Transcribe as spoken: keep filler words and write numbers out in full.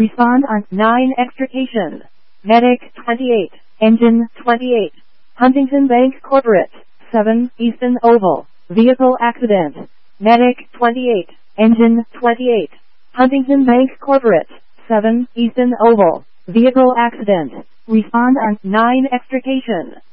Respond on nine extrication. Medic twenty-eight. Engine twenty-eight. Huntington Bank Corporate. seven. Easton Oval. Vehicle accident. Medic twenty-eight. Engine twenty-eight. Huntington Bank Corporate. seven. Easton Oval. Vehicle accident. Respond on nine extrication.